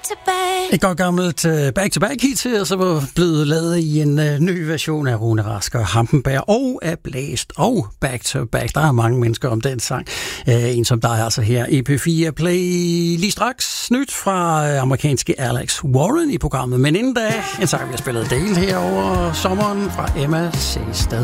Et godt gammelt back-to-back hit her, så var blevet lavet i en ny version af Rune Rask og Hampenberg og er blæst og back-to-back. Der er mange mennesker om den sang. En som dig altså her i P4 Play. Lige straks nyt fra amerikanske Alex Warren i programmet. Men inden da, en sang vi har spillet del her over sommeren fra Emma Sehsted.